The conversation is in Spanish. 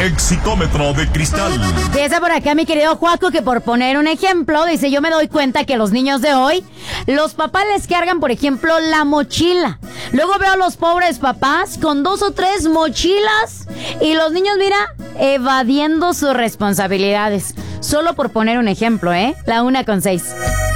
Exitómetro de cristal. Dice por acá mi querido Juaco que, por poner un ejemplo, dice: yo me doy cuenta que los niños de hoy, los papás les cargan, por ejemplo, la mochila. Luego veo a los pobres papás con 2 o 3 mochilas y los niños, mira, evadiendo sus responsabilidades. Solo por poner un ejemplo, ¿eh? La 1:06.